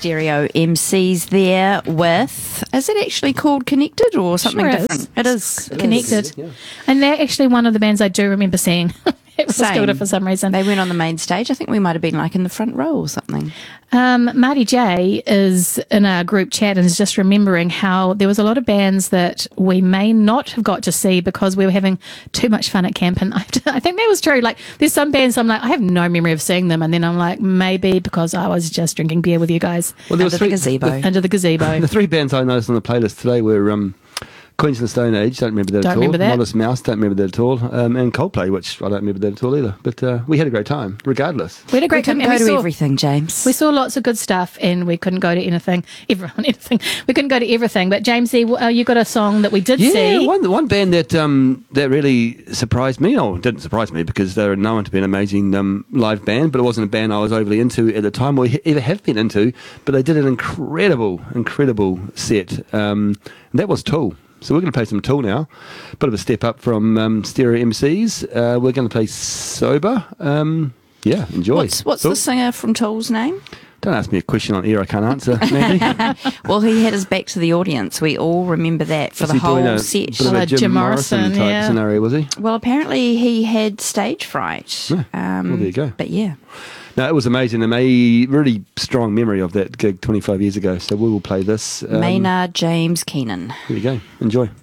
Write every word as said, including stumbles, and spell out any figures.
Stereo M Cs there with, is it actually called Connected or something Sure different? is. It is. It Connected. Is, yeah. And they're actually one of the bands I do remember seeing. It was Scooter for some reason. They went on the main stage. I think we might have been like in the front row or something. Um, Marty J is in our group chat and is just remembering how there was a lot of bands that we may not have got to see because we were having too much fun at camp. And I, I think that was true. Like, there's some bands I'm like, I have no memory of seeing them. And then I'm like, maybe because I was just drinking beer with you guys. Well, there was under three, the gazebo. The, under the gazebo. The three bands I noticed on the playlist today were... Um, Queens of the Stone Age, don't remember that don't at all. Remember that. Modest Mouse, don't remember that at all. Um, and Coldplay, which I don't remember that at all either. But uh, we had a great time, regardless. We had a great we time. Couldn't go we to saw, everything, James. We saw lots of good stuff, and we couldn't go to anything. Everyone, anything. We couldn't go to everything. But Jamesy, uh, you got a song that we did yeah, see. Yeah, one one band that um, that really surprised me. Oh, didn't surprise me because they're known to be an amazing um, live band, but it wasn't a band I was overly into at the time, or ever have been into. But they did an incredible, incredible set. Um, and that was Tool. So we're going to play some Tool now. Bit of a step up from um, Stereo M Cs. Uh, we're going to play Sober. Um, yeah, enjoy. What's, what's the singer from Tool's name? Don't ask me a question on air I can't answer, Mandy. Well, he had his back to the audience. We all remember that for was the he doing whole a, set. Bit of a Oh, Jim, Jim Morrison, Morrison type yeah. scenario, was he? Well, apparently he had stage fright. Yeah. Um, Well, there you go. But yeah. No, it was amazing. And a really strong memory of that gig twenty-five years ago. So we will play this. Um, Maynard James Keenan. Here you go. Enjoy.